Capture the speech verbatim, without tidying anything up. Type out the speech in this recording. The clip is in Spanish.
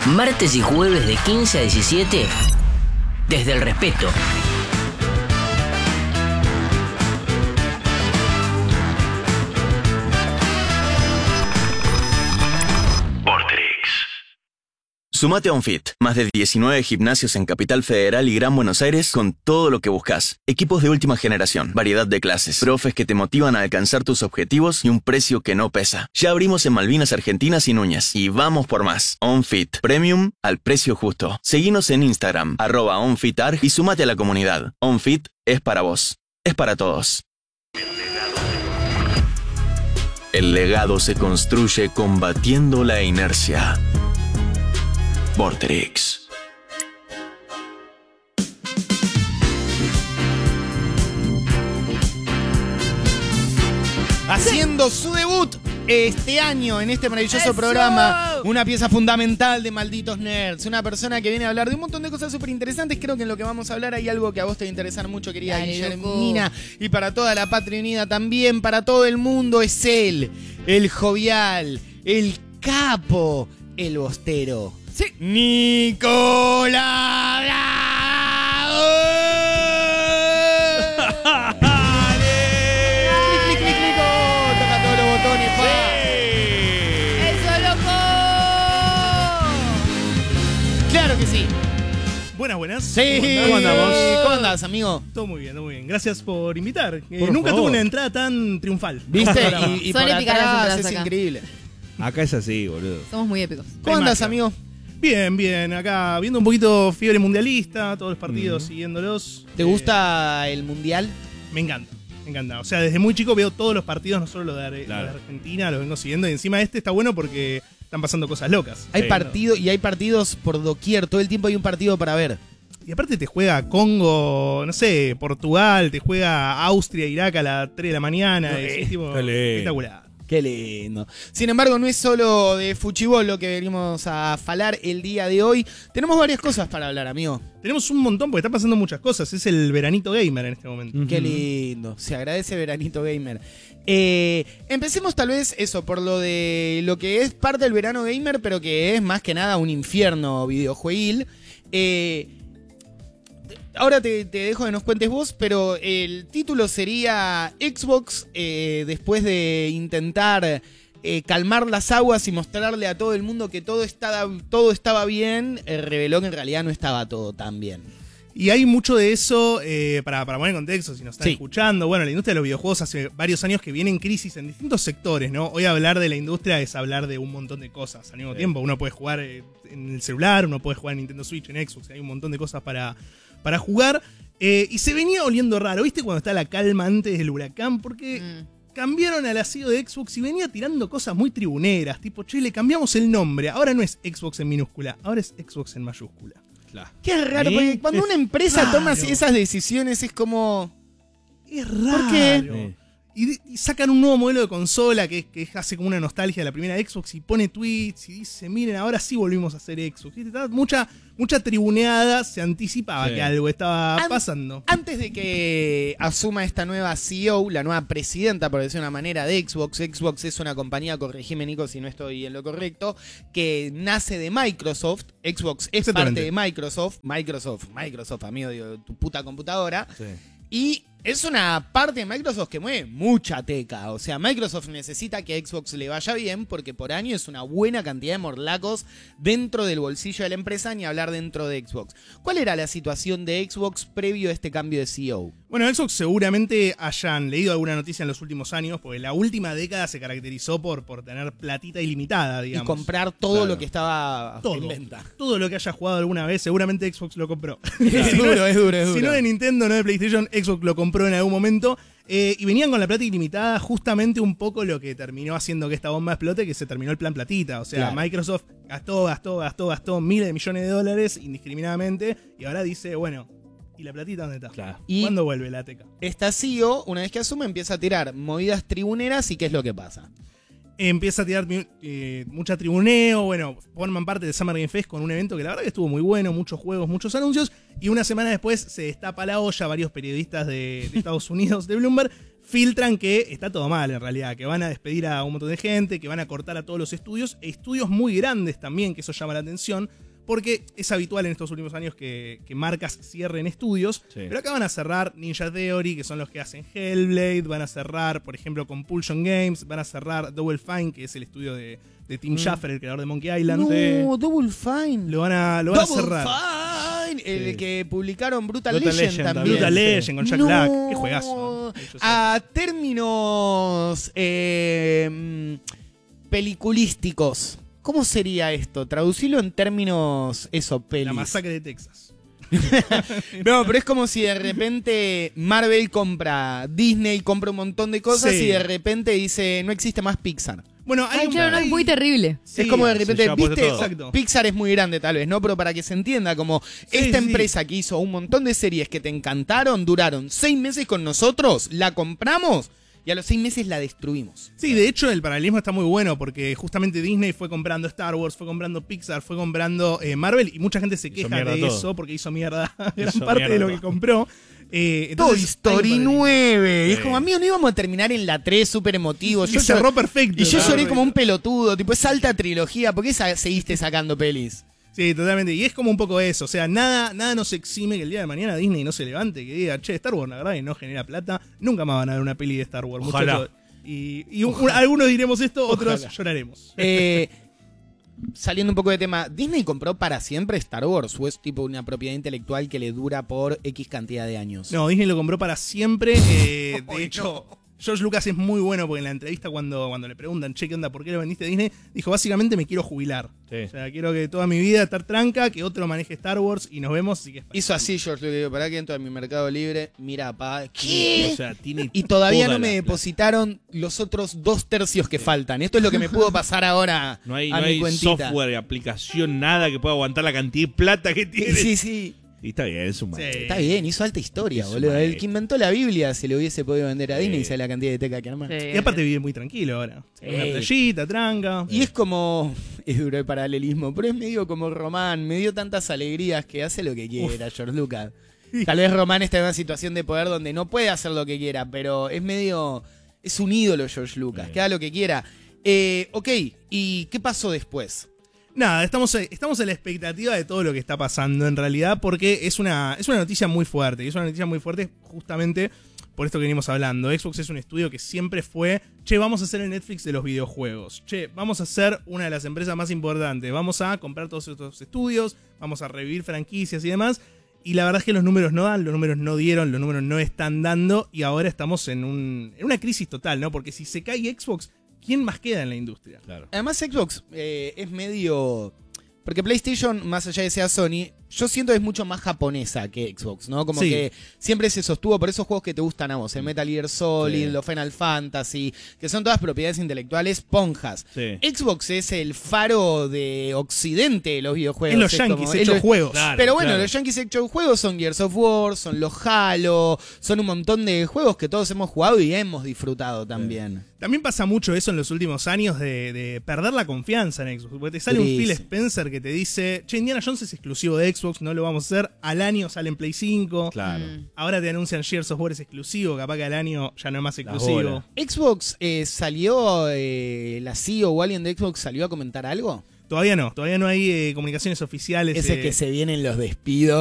Martes y jueves de quince a diecisiete, desde el respeto. Sumate a OnFit, más de diecinueve gimnasios en Capital Federal y Gran Buenos Aires con todo lo que buscas. Equipos de última generación, variedad de clases, profes que te motivan a alcanzar tus objetivos y un precio que no pesa. Ya abrimos en Malvinas Argentinas y Núñez y vamos por más. OnFit, premium al precio justo. Seguinos en Instagram, arroba OnFitArg y sumate a la comunidad. OnFit es para vos, es para todos. El legado se construye combatiendo la inercia. Vorterix. Haciendo su debut este año en este maravilloso ¡Eso! Programa, una pieza fundamental de Malditos Nerds, una persona que viene a hablar de un montón de cosas súper interesantes. Creo que en lo que vamos a hablar hay algo que a vos te va a interesar mucho, querida Guillermina, y para toda la patria unida también, para todo el mundo. Es él, el jovial, el capo, el bostero. Sí. Nicolás Bravo. Clic, clic, clic, clic. Toca todos los botones, pa. Sí. ¡Eso, loco! Claro que sí. Buenas, buenas. Sí. ¿Cómo andamos? ¿Cómo andás, amigo? Todo muy bien, todo muy bien. Gracias por invitar. Eh, Por nunca favor. tuve una entrada tan triunfal. ¿Viste? y y Son por épicas las atrás entradas es acá. increíble. Acá es así, boludo. Somos muy épicos. ¿Cómo andás, magia. amigo? Bien, bien. Acá viendo un poquito fiebre mundialista, todos los partidos Mm. siguiéndolos. ¿Te Eh, gusta el mundial? Me encanta, me encanta. O sea, desde muy chico veo todos los partidos, no solo los de, Ar- Claro. los de Argentina, los vengo siguiendo. Y encima este está bueno porque están pasando cosas locas. Hay Sí, partido y hay partidos por doquier. Todo el tiempo hay un partido para ver. Y aparte te juega Congo, no sé, Portugal, te juega Austria, Irak a las tres de la mañana. No, es eh, tipo qué lindo. espectacular. Qué lindo. Sin embargo, no es solo de fuchibol lo que venimos a falar el día de hoy. Tenemos varias cosas para hablar, amigo. Tenemos un montón porque están pasando muchas cosas. Es el veranito gamer en este momento. Qué lindo. Se agradece Veranito Gamer. Eh, empecemos tal vez eso, por lo de lo que es parte del verano gamer, pero que es más que nada un infierno videojueguil. Eh, Ahora te, te dejo que nos cuentes vos, pero el título sería Xbox, eh, después de intentar eh, calmar las aguas y mostrarle a todo el mundo que todo estaba, todo estaba bien, eh, reveló que en realidad no estaba todo tan bien. Y hay mucho de eso, eh, para, para poner en contexto, si nos están Sí. escuchando. Bueno, la industria de los videojuegos hace varios años que viene en crisis en distintos sectores, ¿no? Hoy hablar de la industria es hablar de un montón de cosas al mismo Sí. tiempo. Uno puede jugar eh, en el celular, uno puede jugar en Nintendo Switch, en Xbox, hay un montón de cosas para, para jugar. Eh, y se venía oliendo raro, ¿viste? Cuando está la calma antes del huracán, porque Mm. cambiaron al C E O de Xbox y venía tirando cosas muy tribuneras, tipo, che, le cambiamos el nombre. Ahora no es Xbox en minúscula, ahora es Xbox en mayúscula. Claro. Qué raro, ¿Eh? porque cuando Es una empresa raro. toma esas decisiones es como... Es raro. qué? Sí. Y, de- y sacan un nuevo modelo de consola que, que hace como una nostalgia de la primera Xbox y pone tweets y dice, miren, ahora sí volvimos a hacer Xbox. Y estaba mucha, mucha tribuneada, se anticipaba Sí. que algo estaba An- pasando. Antes de que asuma esta nueva C E O, la nueva presidenta, por decir una manera, de Xbox, Xbox es una compañía, corregime Nico si no estoy en lo correcto, que nace de Microsoft. Xbox es Exactamente. parte de Microsoft. Microsoft, Microsoft, amigo, digo, tu puta computadora. Sí. Y es una parte de Microsoft que mueve mucha teca. O sea, Microsoft necesita que a Xbox le vaya bien porque por año es una buena cantidad de morlacos dentro del bolsillo de la empresa, ni hablar dentro de Xbox. ¿Cuál era la situación de Xbox previo a este cambio de C E O? Bueno, Xbox seguramente hayan leído alguna noticia en los últimos años, porque la última década se caracterizó por, por tener platita ilimitada, digamos. Y comprar todo Claro. lo que estaba todo, en venta. todo lo que haya jugado alguna vez, seguramente Xbox lo compró. Es Si no duro, es duro, es Si duro. no de Nintendo, no de PlayStation, Xbox lo compró en algún momento. Eh, y venían con la plata ilimitada, justamente un poco lo que terminó haciendo que esta bomba explote, que se terminó el plan platita. O sea, Claro. Microsoft gastó, gastó, gastó, gastó miles de millones de dólares indiscriminadamente. Y ahora dice, bueno, ¿y la platita dónde está? Claro. Y- ¿Cuándo vuelve la teca? Esta C E O, una vez que asume, empieza a tirar movidas tribuneras. ¿Y qué es lo que pasa? Empieza a tirar eh, mucha tribuneo. Bueno, forman parte de Summer Game Fest con un evento que la verdad que estuvo muy bueno, muchos juegos, muchos anuncios. Y una semana después se destapa la olla. Varios periodistas de, de Estados Unidos, de Bloomberg, filtran que está todo mal en realidad, que van a despedir a un montón de gente, que van a cortar a todos los estudios, e estudios muy grandes también, que eso llama la atención, porque es habitual en estos últimos años que, que marcas cierren estudios, sí. Pero acá van a cerrar Ninja Theory, que son los que hacen Hellblade, van a cerrar, por ejemplo, Compulsion Games, van a cerrar Double Fine, que es el estudio de, de Tim mm. Schafer, el creador de Monkey Island. No, sí. Double Fine. Lo van a, lo van a cerrar. Fine, el sí. que publicaron Brutal, Brutal Legend, Legend también. Brutal Legend con Jack no. Black, qué juegazo. A términos eh, peliculísticos, ¿cómo sería esto? Traducilo en términos, eso, pelis. La masacre de Texas. No, pero es como si de repente Marvel compra, Disney compra un montón de cosas sí. y de repente dice, no existe más Pixar. Bueno, hay Ay, un, claro, no, hay... es muy terrible. Sí, es como de repente, ¿viste? Exacto. Pixar es muy grande tal vez, ¿no? Pero para que se entienda, como sí, esta sí. empresa que hizo un montón de series que te encantaron, duraron seis meses con nosotros, la compramos y a los seis meses la destruimos. Sí, de hecho el paralelismo está muy bueno porque justamente Disney fue comprando Star Wars, fue comprando Pixar, fue comprando eh, Marvel y mucha gente se queja de todo. Eso porque hizo mierda gran hizo parte mierda de lo todo. Que compró. Eh, Toy Story nueve. Sí. Es como, amigo, no íbamos a terminar en la tres súper emotivos. Y cerró perfecto. Y yo ¿no? lloré como un pelotudo. Tipo, es alta trilogía. ¿Por qué sa- seguiste sacando pelis? Sí, totalmente. Y es como un poco eso. O sea, nada, nada nos exime que el día de mañana Disney no se levante, que diga, che, Star Wars, la verdad, que no genera plata. Nunca más van a ver una peli de Star Wars. Ojalá. Muchachos. Y, y un, un, algunos diremos esto, otros Ojalá. Lloraremos. Eh... Saliendo un poco de tema, ¿Disney compró para siempre Star Wars o es tipo una propiedad intelectual que le dura por X cantidad de años? No, Disney lo compró para siempre. Eh, de hecho, George Lucas es muy bueno porque en la entrevista cuando, cuando le preguntan, che, ¿qué onda? ¿Por qué lo vendiste a Disney? Dijo, básicamente me quiero jubilar. Sí. O sea, quiero que toda mi vida estar tranca, que otro maneje Star Wars y nos vemos. Así que es hizo así George Lucas, para que entro en mi Mercado Libre, mira, pa, ¿qué? O sea, tiene y todavía no la, me depositaron la... los otros dos tercios que sí. faltan. Esto es lo que me pudo pasar ahora no hay, a no mi hay cuentita. Software, aplicación, nada que pueda aguantar la cantidad de plata que tiene. Sí, sí. Y está bien, es un sí. Está bien, hizo alta historia, boludo. Maestro. El que inventó la Biblia se le hubiese podido vender a Disney sí. y sabe la cantidad de teca que arma. Sí. Y aparte vive muy tranquilo ahora. Sí. Una playita, tranca. Y es como, es duro el paralelismo, pero es medio como Román, me dio tantas alegrías que hace lo que quiera, Uf. George Lucas. Tal vez Román está en una situación de poder donde no puede hacer lo que quiera, pero es medio, es un ídolo George Lucas, sí. que haga lo que quiera. Eh, ok, ¿y qué pasó después? Nada, estamos, estamos en la expectativa de todo lo que está pasando en realidad porque es una, es una noticia muy fuerte. Y es una noticia muy fuerte justamente por esto que venimos hablando. Xbox es un estudio que siempre fue, che, vamos a ser el Netflix de los videojuegos. Che, vamos a ser una de las empresas más importantes. Vamos a comprar todos estos estudios, vamos a revivir franquicias y demás. Y la verdad es que los números no dan, los números no dieron, los números no están dando. Y ahora estamos en, un, en una crisis total, ¿no? Porque si se cae Xbox, ¿quién más queda en la industria? Claro. Además, Xbox eh, es medio... Porque PlayStation, más allá de sea Sony, yo siento que es mucho más japonesa que Xbox, ¿no? Como sí. que siempre se sostuvo por esos juegos que te gustan a vos, el Metal Gear Solid, sí. los Final Fantasy, que son todas propiedades intelectuales ponjas. Sí. Xbox es el faro de Occidente de los videojuegos. Es los es yankees como, hechos los, juegos. Claro, pero bueno, claro. los yankees hechos juegos son Gears of War, son los Halo, son un montón de juegos que todos hemos jugado y hemos disfrutado también. Sí. También pasa mucho eso en los últimos años de, de perder la confianza en Xbox. Porque te sale sí, un Phil sí. Spencer que te dice, che, Indiana Jones es exclusivo de Xbox, no lo vamos a hacer. Al año sale en Play cinco. Claro. Ahora te anuncian Gears of War es exclusivo, capaz que al año ya no es más exclusivo. Xbox eh, salió, eh, la C E O o alguien de Xbox salió a comentar algo. Todavía no, todavía no hay eh, comunicaciones oficiales. Ese eh. que se vienen los despidos.